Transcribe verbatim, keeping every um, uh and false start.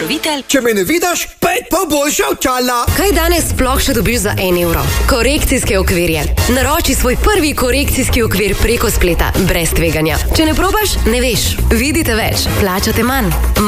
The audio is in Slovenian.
pokrovitelj. Če me ne vidiš, pet pa boljša očala. Kaj danes sploh še dobiš za en evro? Korekcijske okvirje. Naroči svoj prvi korekcijski okvir preko spleta, brez tveganja. Če ne probaš, ne veš. Vidite več, plačate manj.